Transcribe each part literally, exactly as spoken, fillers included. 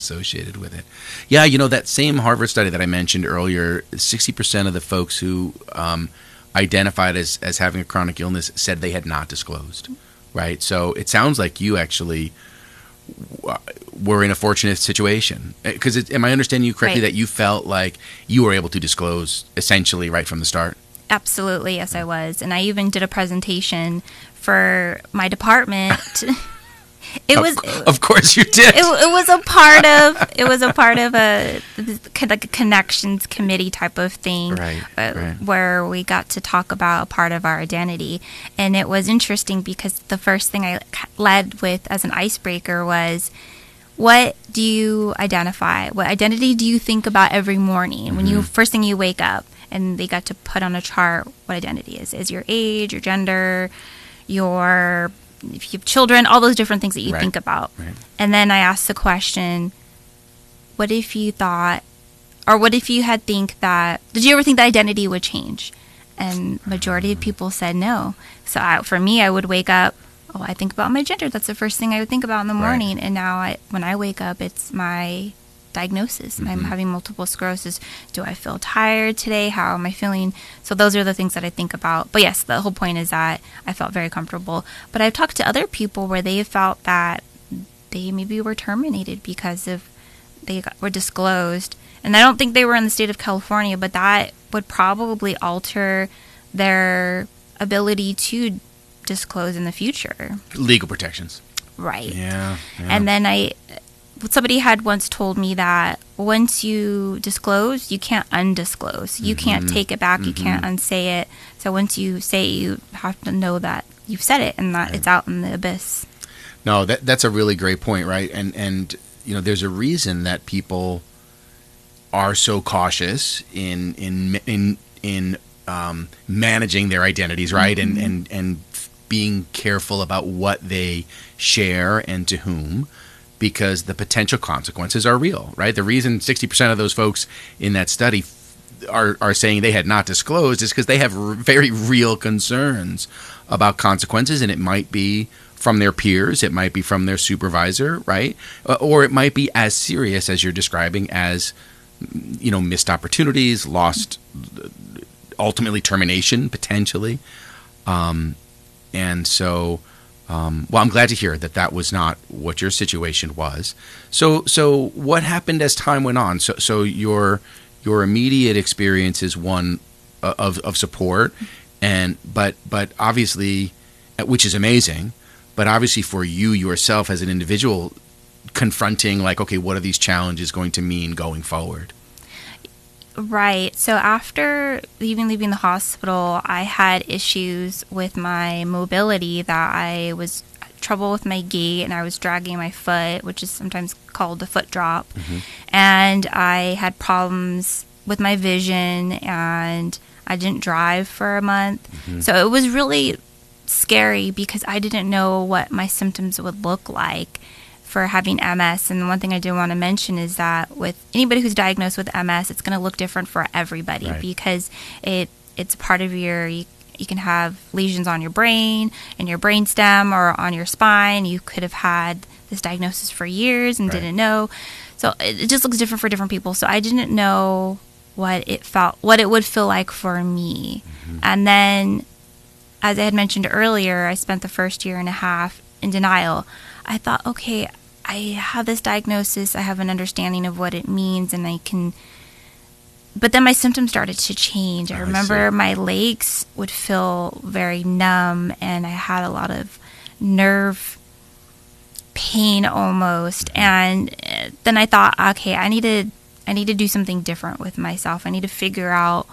associated with it. Yeah, you know, that same Harvard study that I mentioned earlier, sixty percent of the folks who um, identified as, as having a chronic illness said they had not disclosed, right? So it sounds like you actually were in a fortunate situation. Because am I understanding you correctly, Right. that you felt like you were able to disclose essentially right from the start? Absolutely, yes, I was. And I even did a presentation for my department. It Of, was of course you did. it, it was a part of it was a part of a like a connections committee type of thing, Right, uh, right. where we got to talk about a part of our identity. And it was interesting because the first thing I led with as an icebreaker was, what do you identify? What identity do you think about every morning when you first thing you wake up? And they got to put on a chart what identity is. Is your age, your gender, your, if you have children, all those different things that you Right. think about. Right. And then I asked the question, what if you thought, or what if you had think that, did you ever think that identity would change? And majority of people said no. So I, for me, I would wake up, oh, I think about my gender. That's the first thing I would think about in the Right. morning. And now I, when I wake up, it's my diagnosis. I'm having multiple sclerosis. Do I feel tired today? How am I feeling? So those are the things that I think about. But yes, the whole point is that I felt very comfortable. But I've talked to other people where they felt that they maybe were terminated because of they got, were disclosed. And I don't think they were in the state of California, but that would probably alter their ability to disclose in the future. Legal protections. Right. Yeah. yeah. And then I, somebody had once told me that once you disclose, you can't undisclose. You can't take it back. You can't unsay it. So once you say it, you have to know that you've said it and that Right. it's out in the abyss. No, that that's a really great point, right? And and you know, there's a reason that people are so cautious in in in in um, managing their identities, right? And and and being careful about what they share and to whom, because the potential consequences are real, right? The reason sixty percent of those folks in that study are are saying they had not disclosed is because they have r- very real concerns about consequences, and it might be from their peers, it might be from their supervisor, right? Uh, Or it might be as serious as you're describing as, you know, missed opportunities, lost, ultimately termination, potentially. Um, and so, um, well, I'm glad to hear that that was not what your situation was. So, so what happened as time went on? So, so your your immediate experience is one uh, of of support, and but but obviously, uh, which is amazing. But obviously, for you yourself as an individual, confronting like, okay, what are these challenges going to mean going forward? Right. So after leaving leaving the hospital, I had issues with my mobility, that I was trouble with my gait and I was dragging my foot, which is sometimes called the foot drop. And I had problems with my vision, and I didn't drive for a month. So it was really scary because I didn't know what my symptoms would look like for having M S. And one thing I do want to mention is that with anybody who's diagnosed with M S, it's going to look different for everybody, Right. because it it's part of your, you, you can have lesions on your brain, in your brainstem, or on your spine. You could have had this diagnosis for years and Right. didn't know. So it, it just looks different for different people. So I didn't know what it felt, what it would feel like for me. And then, as I had mentioned earlier, I spent the first year and a half in denial. I thought, okay, I have this diagnosis, I have an understanding of what it means, and I can... But then my symptoms started to change. I I remember see. my legs would feel very numb, and I had a lot of nerve pain almost. And uh, then I thought, okay, I need to, I need to do something different with myself. I need to figure out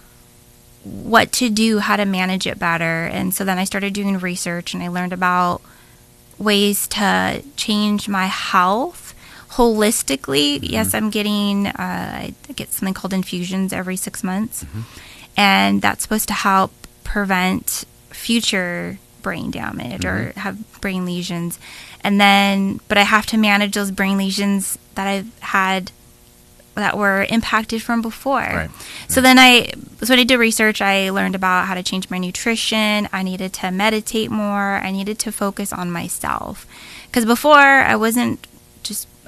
what to do, how to manage it better. And so then I started doing research, and I learned about ways to change my health holistically. Yes, I'm getting, uh, I get something called infusions every six months. And that's supposed to help prevent future brain damage or have brain lesions. And then, but I have to manage those brain lesions that I've had that were impacted from before. Right. So then I, so when I did research, I learned about how to change my nutrition. I needed to meditate more. I needed to focus on myself. Because before, I wasn't just,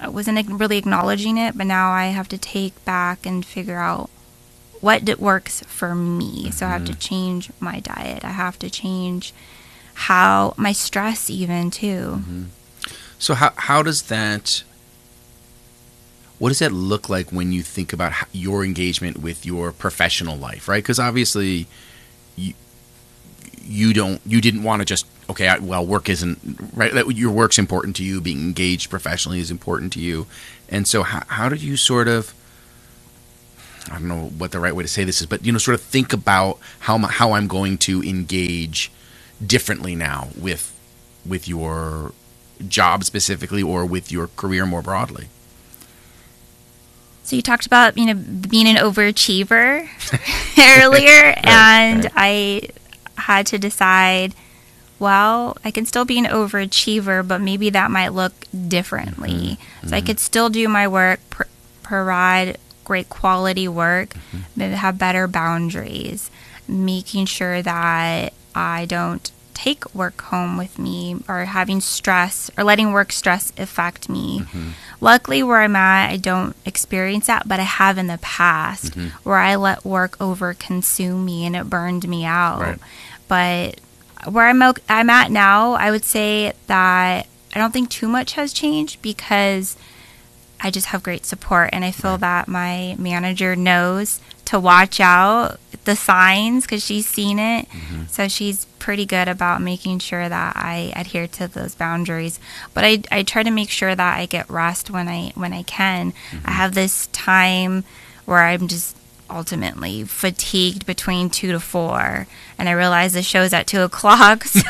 I wasn't really acknowledging it, but now I have to take back and figure out what d- works for me. Mm-hmm. So I have to change my diet. I have to change how my stress even too. Mm-hmm. So how how does that, what does that look like when you think about how, your engagement with your professional life, right? Because obviously you you don't you didn't want to just okay I, well work isn't right, that your work's important to you, being engaged professionally is important to you, and so how how did you sort of, I don't know what the right way to say this is, but you know, sort of think about how my, how I'm going to engage differently now with with your job specifically, or with your career more broadly? So you talked about, you know, being an overachiever earlier, right, and right. I had to decide, well, I can still be an overachiever, but maybe that might look differently. Mm-hmm. So mm-hmm. I could still do my work, pr- provide great quality work, mm-hmm. maybe have better boundaries, making sure that I don't take work home with me, or having stress or letting work stress affect me. Mm-hmm. Luckily, where I'm at, I don't experience that, but I have in the past, mm-hmm. where I let work over consume me and it burned me out. Right. But where I'm, I'm at now, I would say that I don't think too much has changed, because I just have great support, and I feel right. that my manager knows to watch out the signs, because she's seen it. Mm-hmm. So she's pretty good about making sure that I adhere to those boundaries. But I, I try to make sure that I get rest when I when I can. Mm-hmm. I have this time where I'm just ultimately fatigued between two to four, and I realize the show's at two o'clock. So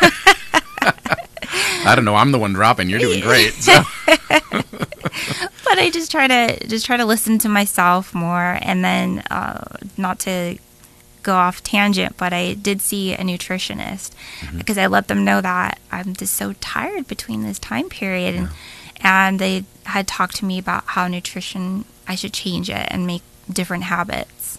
I don't know. I'm the one dropping. You're doing great. So. But I just try to just try to listen to myself more, and then uh, not to go off tangent, but I did see a nutritionist, mm-hmm. because I let them know that I'm just so tired between this time period, and yeah. and they had talked to me about how nutrition, I should change it and make different habits.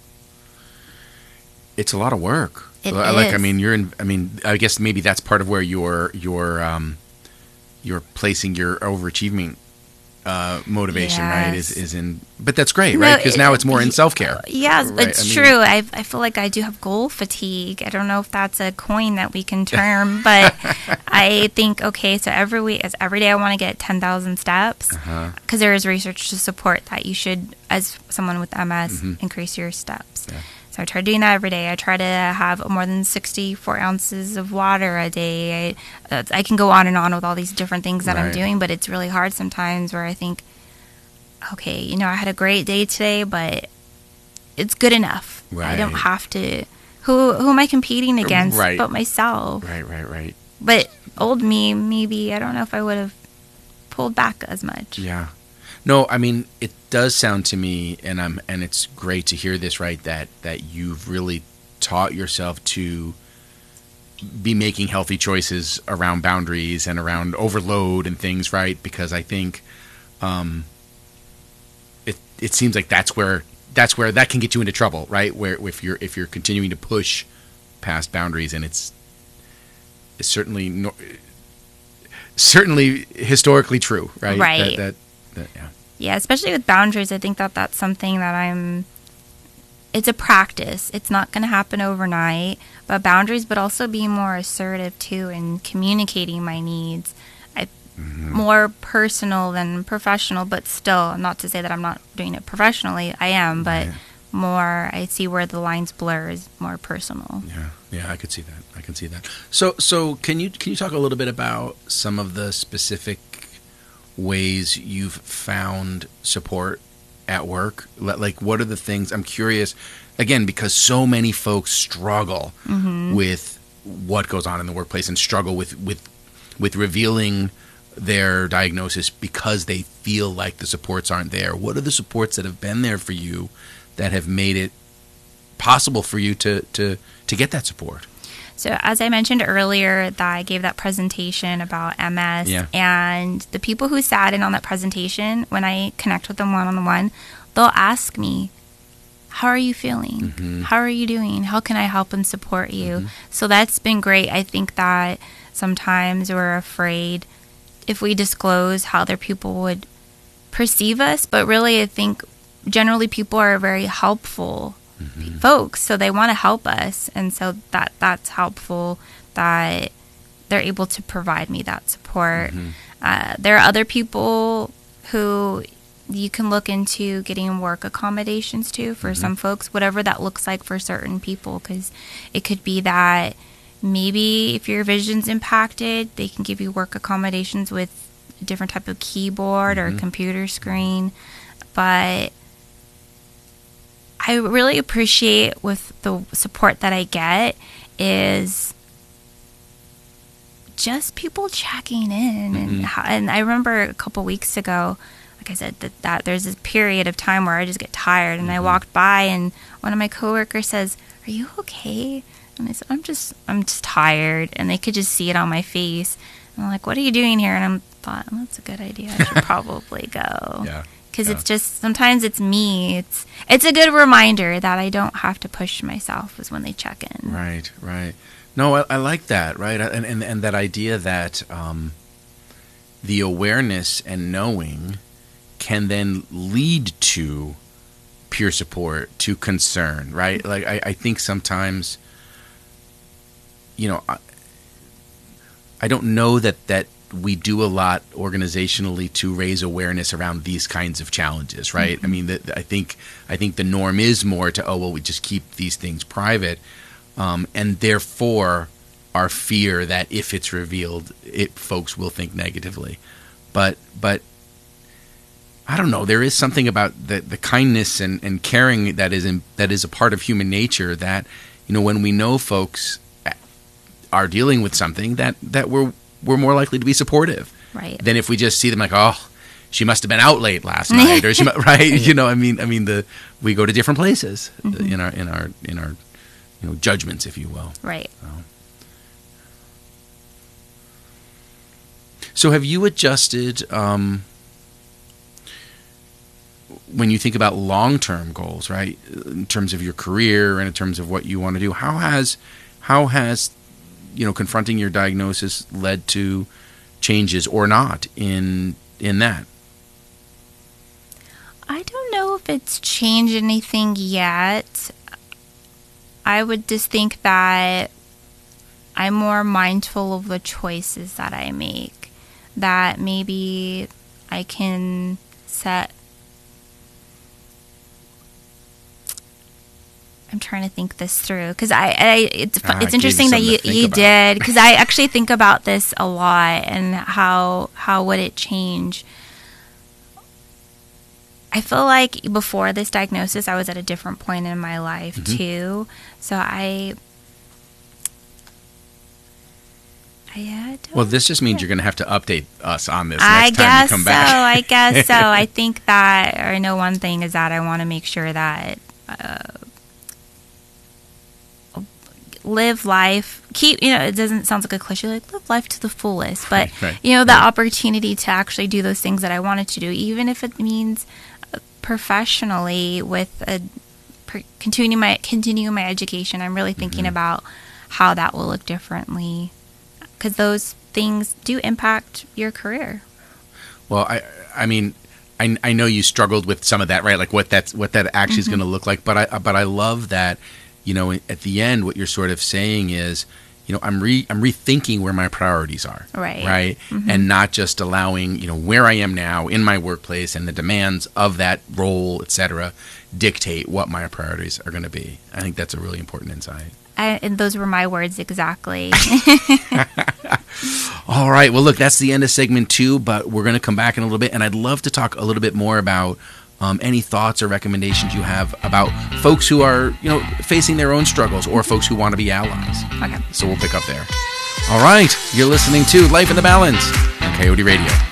It's a lot of work. It like is. I mean, you're in. I mean, I guess maybe that's part of where you're you're um, you're placing your overachieving uh, motivation, yes. right? Is is in, but that's great, no, right? Because now it's more in self care. Yes, right? it's I mean, true. I I feel like I do have goal fatigue. I don't know if that's a coin that we can term, but I think okay. So every week, as every day, I want to get ten thousand steps, because uh-huh. there is research to support that you should, as someone with M S, mm-hmm. increase your steps. Yeah. So I try doing that every day. I try to have more than sixty-four ounces of water a day. I, uh, I can go on and on with all these different things that right. I'm doing, but it's really hard sometimes where I think, okay, you know, I had a great day today, but it's good enough. Right. I don't have to. Who who am I competing against right. but myself? Right, right, right. But old me, maybe, I don't know if I would have pulled back as much. Yeah. No, I mean, it does sound to me, and I'm, and it's great to hear this, right, that, that you've really taught yourself to be making healthy choices around boundaries and around overload and things, right? Because I think um, it it seems like that's where that's where that can get you into trouble, right? Where if you're if you're continuing to push past boundaries, and it's it's certainly no, certainly historically true, right? Right. That, that, that, yeah. Yeah, especially with boundaries, I think that that's something that I'm, it's a practice. It's not going to happen overnight, but boundaries, but also being more assertive too in communicating my needs. I, mm-hmm. More personal than professional, but still, not to say that I'm not doing it professionally. I am, but yeah. more, I see where the lines blur is more personal. Yeah, yeah, I could see that. I can see that. So, so can you can you talk a little bit about some of the specific ways you've found support at work? Like, what are the things? I'm curious, again, because so many folks struggle mm-hmm. with what goes on in the workplace, and struggle with, with with revealing their diagnosis because they feel like the supports aren't there. What are the supports that have been there for you that have made it possible for you to to, to get that support? So as I mentioned earlier, that I gave that presentation about M S, yeah. and the people who sat in on that presentation, when I connect with them one-on-one, they'll ask me, how are you feeling? Mm-hmm. How are you doing? How can I help and support you? Mm-hmm. So that's been great. I think that sometimes we're afraid if we disclose how other people would perceive us, but really I think generally people are very helpful mm-hmm. folks, so they want to help us, and so that that's helpful that they're able to provide me that support. Mm-hmm. Uh, there are other people who you can look into getting work accommodations to for mm-hmm. some folks, whatever that looks like for certain people, because it could be that maybe if your vision's impacted, they can give you work accommodations with a different type of keyboard mm-hmm. or computer screen. But I really appreciate with the support that I get is just people checking in. Mm-hmm. and how, and I remember a couple weeks ago, like I said, that, that there's this period of time where I just get tired, and mm-hmm. I walked by and one of my coworkers says, "Are you okay?" And I said, I'm just I'm just tired, and they could just see it on my face. And I'm like, "What are you doing here?" And I'm thought, well, that's a good idea. I should probably go. Yeah. Because yeah. it's just, sometimes it's me. It's it's a good reminder that I don't have to push myself is when they check in. Right, right. No, I, I like that, right? And, and, and that idea that um, the awareness and knowing can then lead to peer support, to concern, right? Like, I, I think sometimes, you know, I, I don't know that, that we do a lot organizationally to raise awareness around these kinds of challenges, right? Mm-hmm. I mean, the, I think I think the norm is more to, oh, well, we just keep these things private, um, and therefore our fear that if it's revealed, it folks will think negatively. But but I don't know. There is something about the, the kindness and, and caring that is in, that is a part of human nature that, you know, when we know folks are dealing with something, that, that we're we're more likely to be supportive, right? Than if we just see them like, oh, she must have been out late last night, or she, right? You know, I mean, I mean, the we go to different places mm-hmm. in our in our in our you know judgments, if you will, right? So. so, have you adjusted um, when you think about long-term goals, right? In terms of your career and in terms of what you want to do, how has how has you know, confronting your diagnosis led to changes or not in in that? I don't know if it's changed anything yet. I would just think that I'm more mindful of the choices that I make, that maybe I can set I'm trying to think this through because I, I it's ah, it's interesting that you you about. did because I actually think about this a lot and how how would it change. I feel like before this diagnosis, I was at a different point in my life mm-hmm. too. So I, I uh, well, this just means you're going to have to update us on this I next time you come so, back. I guess so. I think that or I know one thing is that I want to make sure that. Uh, live life, keep, you know, it doesn't sound like a cliche, like live life to the fullest, but, right, right, you know, the right. opportunity to actually do those things that I wanted to do, even if it means professionally with a, per, continuing my, continuing my education. I'm really thinking mm-hmm. about how that will look differently because those things do impact your career. Well, I, I mean, I, I know you struggled with some of that, right? Like what that's, what that actually mm-hmm. is going to look like, but I, but I love that. You know, at the end, what you're sort of saying is, you know, I'm re I'm rethinking where my priorities are, right, right, mm-hmm. and not just allowing, you know, where I am now in my workplace and the demands of that role, et cetera, dictate what my priorities are going to be. I think that's a really important insight. I, and those were my words exactly. All right. Well, look, that's the end of segment two, but we're going to come back in a little bit, and I'd love to talk a little bit more about. Um, any thoughts or recommendations you have about folks who are, you know, facing their own struggles or folks who want to be allies. Okay. So we'll pick up there. All right. You're listening to Life in the Balance on Coyote Radio.